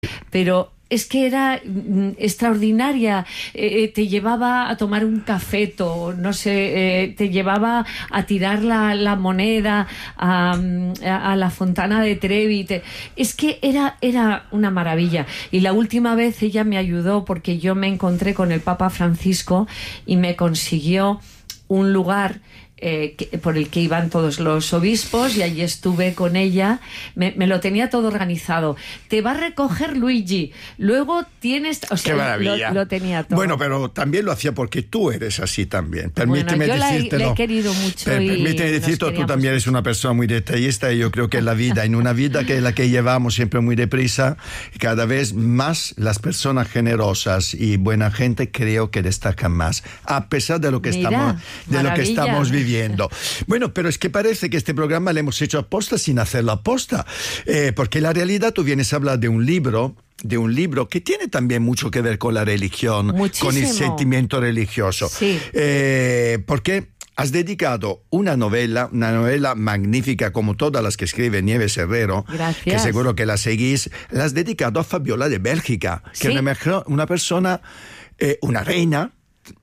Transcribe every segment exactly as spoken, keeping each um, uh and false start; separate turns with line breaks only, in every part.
pero es que era mm, extraordinaria. Eh, te llevaba a tomar un cafeto, no sé, eh, te llevaba a tirar la, la moneda a, a, a la Fontana de Trevi. Te, es que era, era una maravilla. Y la última vez ella me ayudó porque yo me encontré con el Papa Francisco y me consiguió un lugar Eh, que, por el que iban todos los obispos, y allí estuve con ella. Me, me lo tenía todo organizado. Te va a recoger Luigi, luego tienes, o sea,
¡qué maravilla!
Lo, lo tenía todo.
Bueno, pero también lo hacía porque tú eres así también. Permíteme
bueno, yo
decírtelo.
La, la he querido mucho.
Per,
y
permíteme decirte, tú también eres una persona muy detallista, y yo creo que en la vida, en una vida que es la que llevamos siempre muy deprisa, cada vez más las personas generosas y buena gente creo que destacan más, a pesar de lo que
Mira,
estamos, de lo que
maravilla.
estamos viviendo. Bueno, pero es que parece que este programa lo hemos hecho aposta sin hacerlo aposta, eh, porque en la realidad tú vienes a hablar de un libro, de un libro que tiene también mucho que ver con la religión,
Muchísimo.
con el sentimiento religioso.
Sí.
Eh, porque has dedicado una novela, una novela magnífica como todas las que escribe Nieves Herrero,
Gracias.
que seguro que la seguís, la has dedicado a Fabiola de Bélgica, que
Sí.
es una, una persona, eh, una reina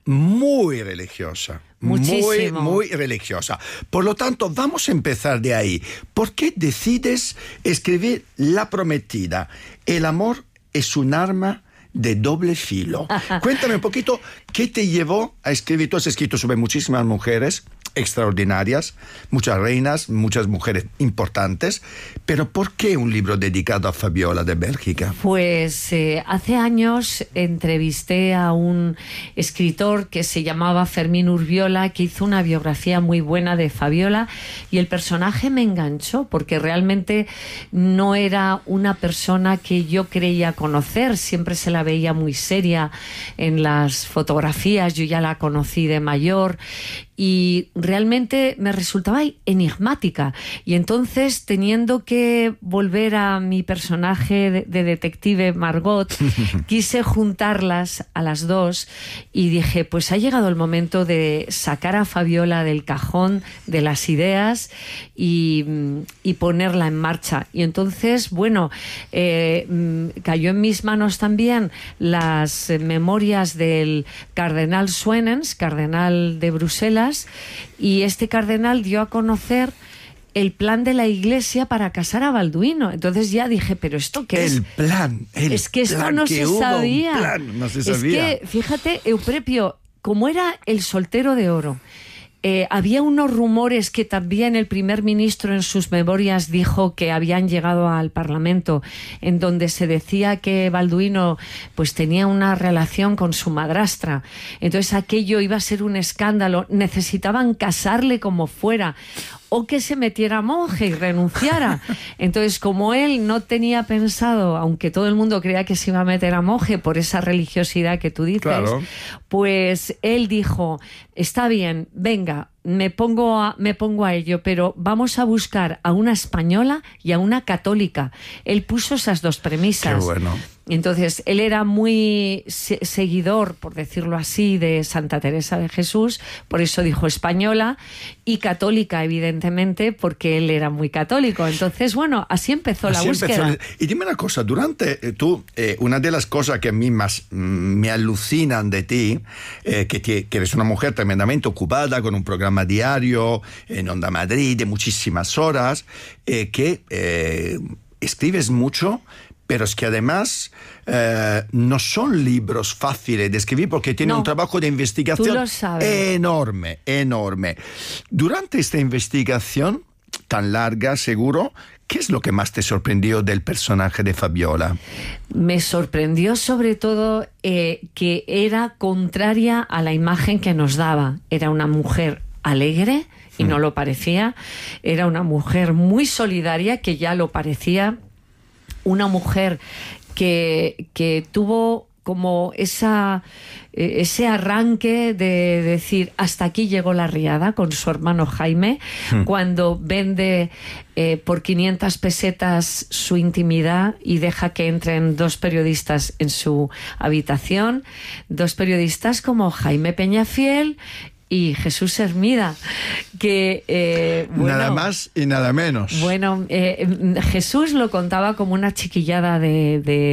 muy religiosa.
Muchísimo.
Muy, muy religiosa. Por lo tanto, vamos a empezar de ahí. ¿Por qué decides escribir La Prometida? El amor es un arma de doble filo. Cuéntame un poquito, ¿qué te llevó a escribir? Tú has escrito sobre muchísimas mujeres extraordinarias, muchas reinas, muchas mujeres importantes, pero ¿por qué un libro dedicado a Fabiola de Bélgica?
Pues eh, hace años entrevisté a un escritor que se llamaba Fermín Urbiola, que hizo una biografía muy buena de Fabiola, y el personaje me enganchó porque realmente no era una persona que yo creía conocer. Siempre se la veía muy seria en las fotografías, yo ya la conocí de mayor, y realmente me resultaba enigmática. Y entonces, teniendo que volver a mi personaje de, de detective Margot, quise juntarlas a las dos y dije, pues ha llegado el momento de sacar a Fabiola del cajón de las ideas y, y ponerla en marcha. Y entonces, bueno, eh, cayó en mis manos también las memorias del cardenal Suenens, cardenal de Bruselas, y este cardenal dio a conocer el plan de la Iglesia para casar a Balduino. Entonces ya dije, ¿pero esto qué es?
El plan, el
Es que esto
plan,
no
que
se
hubo
sabía.
un plan, no se sabía.
Es que, fíjate, Euprepio, como era el soltero de oro, Eh, había unos rumores que también el primer ministro en sus memorias dijo que habían llegado al Parlamento, en donde se decía que Balduino pues tenía una relación con su madrastra. Entonces aquello iba a ser un escándalo. Necesitaban casarle como fuera, o que se metiera monje y renunciara. Entonces, como él no tenía pensado, aunque todo el mundo creía que se iba a meter a monje por esa religiosidad que tú dices,
Claro.
pues él dijo, está bien, venga, me pongo a, me pongo a ello, pero vamos a buscar a una española y a una católica. Él puso esas dos premisas.
Qué bueno.
Entonces, él era muy se seguidor, por decirlo así, de Santa Teresa de Jesús, por eso dijo española, y católica, evidentemente, porque él era muy católico. Entonces, bueno, así empezó
Así
la búsqueda.
empezó. Y dime una cosa, durante eh, tú, eh, una de las cosas que a mí más mm, me alucinan de ti, eh, que, te, que eres una mujer tremendamente ocupada, con un programa diario en Onda Madrid de muchísimas horas, eh, que eh, escribes mucho, pero es que además eh, no son libros fáciles de escribir porque tiene
No,
un trabajo de investigación
tú lo sabes.
enorme, enorme. Durante esta investigación tan larga, seguro, ¿qué es lo que más te sorprendió del personaje de Fabiola?
Me sorprendió sobre todo eh, que era contraria a la imagen que nos daba. Era una mujer alegre, y no lo parecía. Era una mujer muy solidaria, que ya lo parecía. Una mujer que, que tuvo como esa, eh, ese arranque de decir, hasta aquí llegó la riada, con su hermano Jaime, hmm. cuando vende eh, por quinientas pesetas su intimidad y deja que entren dos periodistas en su habitación, dos periodistas como Jaime Peñafiel y Jesús Hermida, que eh, bueno,
nada más y nada menos.
Bueno, eh, Jesús lo contaba como una chiquillada de, de